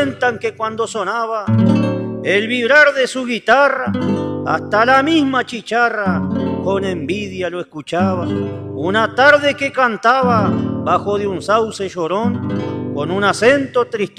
cuentan que cuando sonaba el vibrar de su guitarra, hasta la misma chicharra con envidia lo escuchaba. Una tarde que cantaba bajo de un sauce llorón, con un acento tristón,